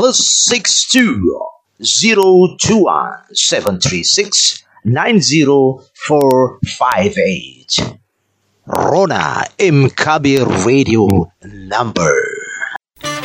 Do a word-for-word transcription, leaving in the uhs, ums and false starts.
plus six two zero two one seven three six nine zero four five eight. Rona M K B Radio number.